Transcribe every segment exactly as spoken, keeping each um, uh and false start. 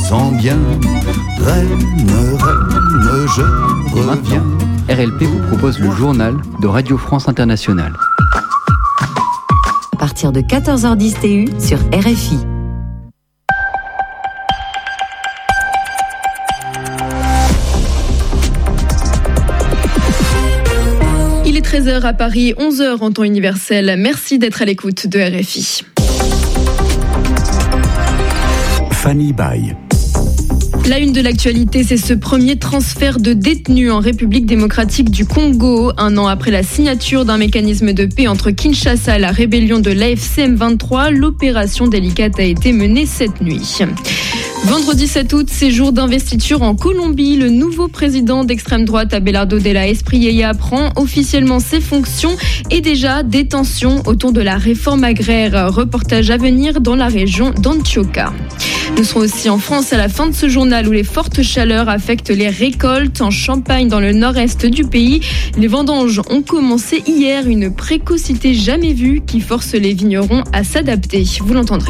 sens bien. Reine, reine, je reviens. R L P vous propose le journal de Radio France Internationale. À partir de quatorze heures dix T U sur R F I. Il est treize heures à Paris, onze heures en temps universel. Merci d'être à l'écoute de R F I. Fanny Baye. La une de l'actualité, c'est ce premier transfert de détenus en République démocratique du Congo. Un an après la signature d'un mécanisme de paix entre Kinshasa et la rébellion de l'A F C M vingt-trois, l'opération délicate a été menée cette nuit. Vendredi sept août, c'est jour d'investiture en Colombie. Le nouveau président d'extrême droite, Abelardo de la Espriella, prend officiellement ses fonctions et déjà des tensions autour de la réforme agraire. Reportage à venir dans la région d'Antioquia. Nous serons aussi en France à la fin de ce journal où les fortes chaleurs affectent les récoltes. En Champagne, dans le nord-est du pays, les vendanges ont commencé hier. Une précocité jamais vue qui force les vignerons à s'adapter. Vous l'entendrez.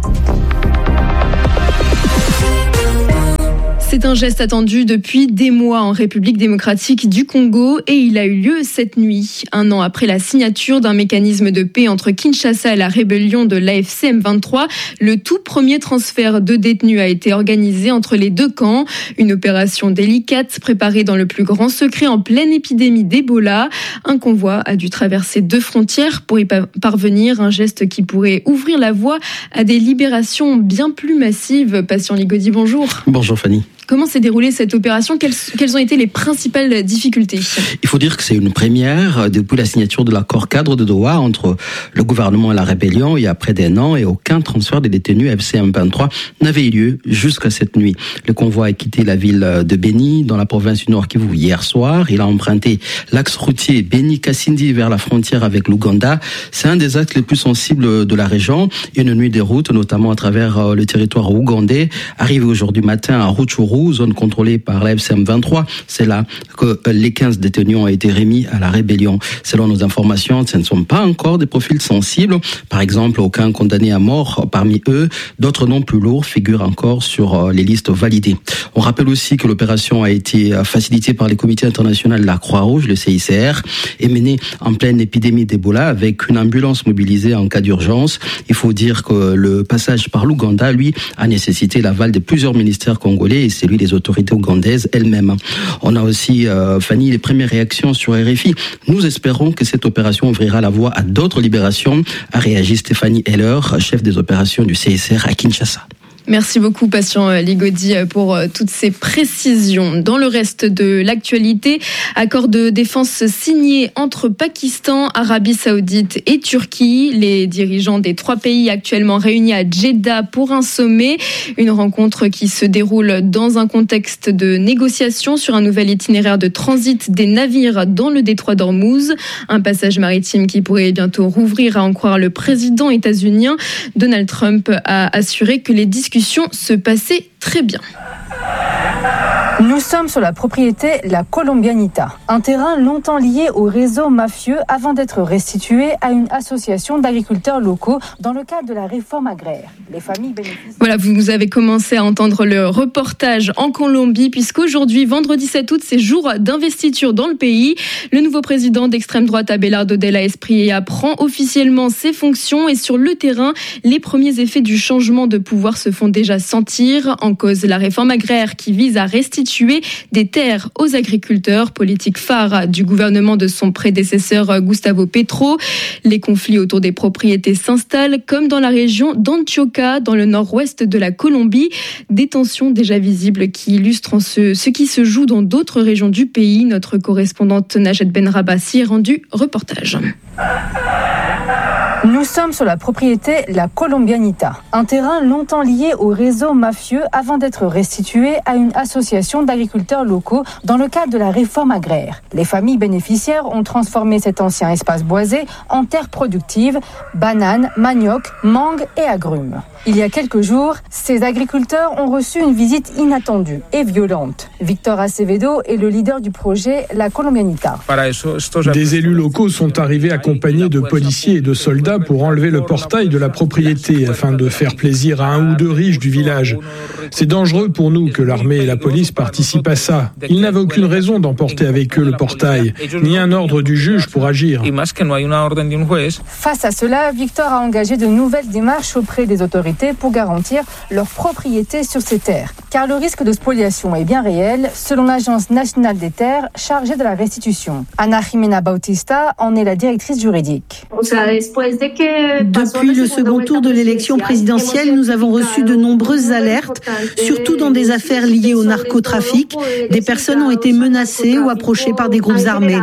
C'est un geste attendu depuis des mois en République démocratique du Congo et il a eu lieu cette nuit, un an après la signature d'un mécanisme de paix entre Kinshasa et la rébellion de l'A F C M vingt-trois. Le tout premier transfert de détenus a été organisé entre les deux camps. Une opération délicate préparée dans le plus grand secret en pleine épidémie d'Ebola. Un convoi a dû traverser deux frontières pour y parvenir, un geste qui pourrait ouvrir la voie à des libérations bien plus massives. Patient Ligodi, bonjour. Bonjour Fanny. Comment s'est déroulée cette opération ? Quelles, quelles ont été les principales difficultés ? Il faut dire que c'est une première depuis la signature de l'accord cadre de Doha entre le gouvernement et la rébellion il y a près d'un an et aucun transfert des détenus F C M vingt-trois n'avait eu lieu jusqu'à cette nuit. Le convoi a quitté la ville de Beni dans la province du Nord Kivu hier soir. Il a emprunté l'axe routier Beni-Kasindi vers la frontière avec l'Ouganda. C'est un des axes les plus sensibles de la région. Une nuit de route, notamment à travers le territoire ougandais. Arrivé aujourd'hui matin à Rutshuru, zone contrôlée par la F C M vingt-trois. C'est là que les quinze détenus ont été remis à la rébellion. Selon nos informations, ce ne sont pas encore des profils sensibles. Par exemple, aucun condamné à mort parmi eux. D'autres noms plus lourds figurent encore sur les listes validées. On rappelle aussi que l'opération a été facilitée par les comités internationaux de la Croix-Rouge, le C I C R, et menée en pleine épidémie d'Ebola avec une ambulance mobilisée en cas d'urgence. Il faut dire que le passage par l'Ouganda, lui, a nécessité l'aval de plusieurs ministères congolais et celui des autorités ougandaises elles-mêmes. On a aussi, euh, Fanny, les premières réactions sur R F I. Nous espérons que cette opération ouvrira la voie à d'autres libérations, a réagi Stéphanie Heller, chef des opérations du C I C R à Kinshasa. Merci beaucoup, Patient Ligodi, pour toutes ces précisions. Dans le reste de l'actualité, accord de défense signé entre Pakistan, Arabie Saoudite et Turquie. Les dirigeants des trois pays actuellement réunis à Jeddah pour un sommet. Une rencontre qui se déroule dans un contexte de négociation sur un nouvel itinéraire de transit des navires dans le détroit d'Ormuz. Un passage maritime qui pourrait bientôt rouvrir, à en croire le président états-unien. Donald Trump a assuré que les discussions se passait très bien. Nous sommes sur la propriété La Colombianita, un terrain longtemps lié au réseau mafieux avant d'être restitué à une association d'agriculteurs locaux dans le cadre de la réforme agraire. Les familles bénéficient... Voilà, vous avez commencé à entendre le reportage en Colombie, puisqu'aujourd'hui, vendredi sept août, c'est jour d'investiture dans le pays. Le nouveau président d'extrême droite, Abelardo de la Espriella, prend officiellement ses fonctions et sur le terrain, les premiers effets du changement de pouvoir se font déjà sentir. En cause, la réforme agraire qui vise à restituer des terres aux agriculteurs, politique phare du gouvernement de son prédécesseur Gustavo Petro. Les conflits autour des propriétés s'installent, comme dans la région d'Antioquia, dans le nord-ouest de la Colombie. Des tensions déjà visibles qui illustrent ce, ce qui se joue dans d'autres régions du pays. Notre correspondante Najed Benrabah s'y est rendue. Reportage. Nous sommes sur la propriété La Colombianita, un terrain longtemps lié au réseau mafieux avant d'être restitué à une association d'agriculteurs locaux dans le cadre de la réforme agraire. Les familles bénéficiaires ont transformé cet ancien espace boisé en terre productive, bananes, manioc, mangue et agrumes. Il y a quelques jours, ces agriculteurs ont reçu une visite inattendue et violente. Victor Acevedo est le leader du projet La Colombianita. Des élus locaux sont arrivés accompagnés de policiers et de soldats pour enlever le portail de la propriété afin de faire plaisir à un ou deux riches du village. C'est dangereux pour nous que l'armée et la police participent à ça. Ils n'avaient aucune raison d'emporter avec eux le portail, ni un ordre du juge pour agir. Face à cela, Victor a engagé de nouvelles démarches auprès des autorités pour garantir leur propriété sur ces terres. Car le risque de spoliation est bien réel, selon l'Agence nationale des terres chargée de la restitution. Ana Jimena Bautista en est la directrice juridique. Depuis le second tour de l'élection présidentielle, nous avons reçu de nombreuses alertes, surtout dans des affaires liées au narcotrafic. Des personnes ont été menacées ou approchées par des groupes armés.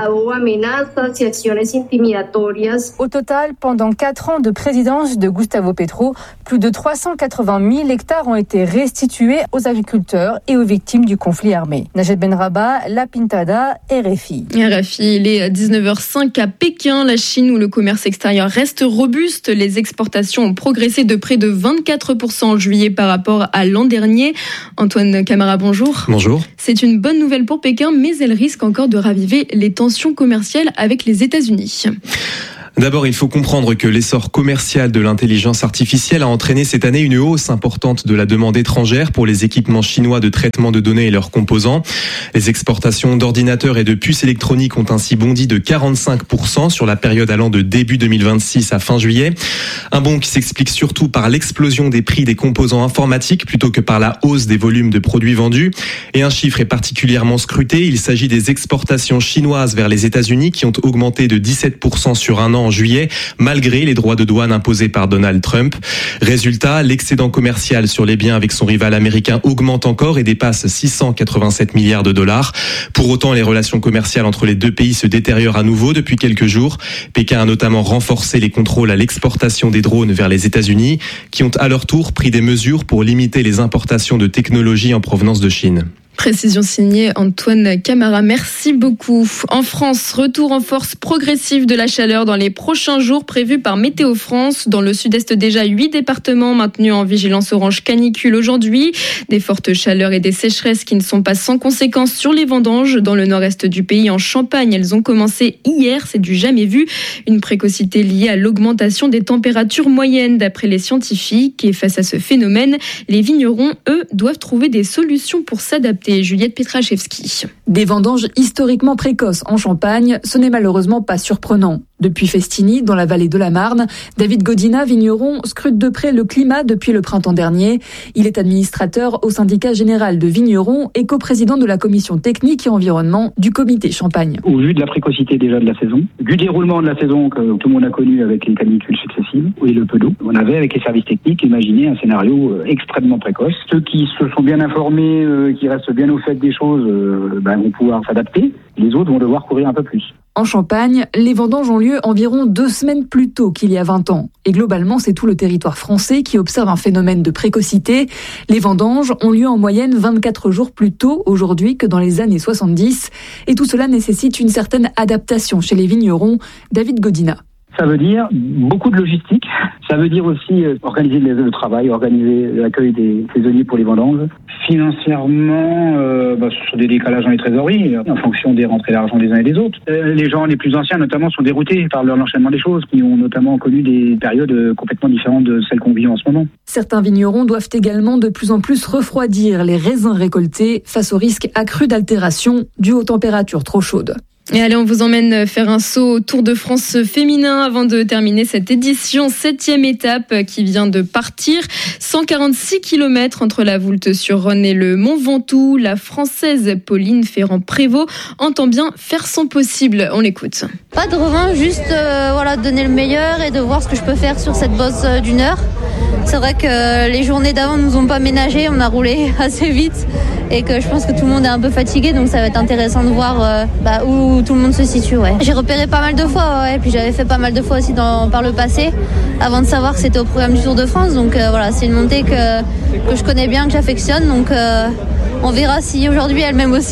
Au total, pendant quatre ans de présidence de Gustavo Petro, plus de trois cent quatre-vingt mille hectares ont été restitués aux agriculteurs et aux victimes du conflit armé. Najed Benraba, La Pintada, R F I. R F I, il est dix-neuf heures cinq à Pékin, la Chine où le commerce extérieur reste robuste. Les exportations ont progressé de près de vingt-quatre pour cent en juillet par rapport à l'an dernier. Antoine Camara, bonjour. Bonjour. C'est une bonne nouvelle pour Pékin, mais elle risque encore de raviver les tensions commerciales avec les États-Unis. D'abord, il faut comprendre que l'essor commercial de l'intelligence artificielle a entraîné cette année une hausse importante de la demande étrangère pour les équipements chinois de traitement de données et leurs composants. Les exportations d'ordinateurs et de puces électroniques ont ainsi bondi de quarante-cinq pour cent sur la période allant de début deux mille vingt-six à fin juillet. Un bond qui s'explique surtout par l'explosion des prix des composants informatiques plutôt que par la hausse des volumes de produits vendus. Et un chiffre est particulièrement scruté, il s'agit des exportations chinoises vers les États-Unis qui ont augmenté de dix-sept pour cent sur un an en juillet, malgré les droits de douane imposés par Donald Trump. Résultat, l'excédent commercial sur les biens avec son rival américain augmente encore et dépasse six cent quatre-vingt-sept milliards de dollars. Pour autant, les relations commerciales entre les deux pays se détériorent à nouveau depuis quelques jours. Pékin a notamment renforcé les contrôles à l'exportation des drones vers les États-Unis, qui ont à leur tour pris des mesures pour limiter les importations de technologies en provenance de Chine. Précision signée Antoine Camara, merci beaucoup. En France, retour en force progressive de la chaleur dans les prochains jours prévus par Météo France. Dans le sud-est, déjà huit départements maintenus en vigilance orange canicule aujourd'hui. Des fortes chaleurs et des sécheresses qui ne sont pas sans conséquences sur les vendanges. Dans le nord-est du pays, en Champagne, elles ont commencé hier, c'est du jamais vu. Une précocité liée à l'augmentation des températures moyennes d'après les scientifiques. Et face à ce phénomène, les vignerons, eux, doivent trouver des solutions pour s'adapter. Juliette Petraszewski. Des vendanges historiquement précoces en Champagne, ce n'est malheureusement pas surprenant. Depuis Festini, dans la vallée de la Marne, David Godina, vigneron, scrute de près le climat depuis le printemps dernier. Il est administrateur au syndicat général de vignerons et coprésident de la commission technique et environnement du comité Champagne. Au vu de la précocité déjà de la saison, du déroulement de la saison que tout le monde a connu avec les canicules successives et le peu d'eau, on avait avec les services techniques imaginé un scénario extrêmement précoce. Ceux qui se sont bien informés, euh, qui restent bien au fait des choses, euh, ben, vont pouvoir s'adapter. Les autres vont devoir courir un peu plus. En Champagne, les vendanges ont lieu environ deux semaines plus tôt qu'il y a vingt ans. Et globalement, c'est tout le territoire français qui observe un phénomène de précocité. Les vendanges ont lieu en moyenne vingt-quatre jours plus tôt aujourd'hui que dans les années soixante-dix. Et tout cela nécessite une certaine adaptation chez les vignerons. David Godina. Ça veut dire beaucoup de logistique. Ça veut dire aussi organiser le travail, organiser l'accueil des saisonniers pour les vendanges. Financièrement, euh, bah, sur des décalages dans les trésoreries, en fonction des rentrées d'argent des uns et des autres. Euh, les gens les plus anciens, notamment, sont déroutés par l'enchaînement des choses, qui ont notamment connu des périodes complètement différentes de celles qu'on vit en ce moment. Certains vignerons doivent également de plus en plus refroidir les raisins récoltés face au risque accru d'altération dû aux températures trop chaudes. Et allez, on vous emmène faire un saut au Tour de France féminin avant de terminer cette édition. Septième étape qui vient de partir. cent quarante-six kilomètres entre la Voulte-sur-Rhône et le Mont Ventoux. La Française Pauline Ferrand-Prévot entend bien faire son possible. On l'écoute. Pas de revanche, juste euh, voilà, donner le meilleur et de voir ce que je peux faire sur cette bosse euh, d'une heure. C'est vrai que les journées d'avant ne nous ont pas ménagé, on a roulé assez vite et que je pense que tout le monde est un peu fatigué, donc ça va être intéressant de voir euh, bah, où tout le monde se situe. Ouais. J'ai repéré pas mal de fois, ouais, puis j'avais fait pas mal de fois aussi dans, par le passé avant de savoir que c'était au programme du Tour de France, donc euh, voilà, c'est une montée que, que je connais bien, que j'affectionne, donc euh, on verra si aujourd'hui elle m'aime aussi.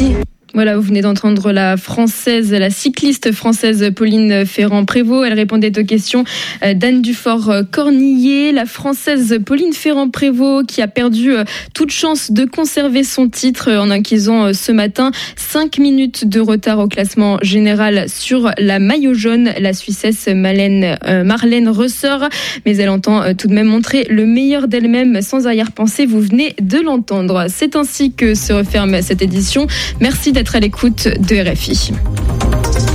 Voilà, vous venez d'entendre la française, la cycliste française Pauline Ferrand-Prévot. Elle répondait aux questions d'Anne Dufort-Cornillet. La française Pauline Ferrand-Prévot qui a perdu toute chance de conserver son titre en acquisant ce matin cinq minutes de retard au classement général sur la maillot jaune, la Suissesse Marlène, euh, Marlène Reuser. Mais elle entend tout de même montrer le meilleur d'elle-même sans arrière-pensée. Vous venez de l'entendre. C'est ainsi que se referme cette édition. Merci d'être à l'écoute de R F I.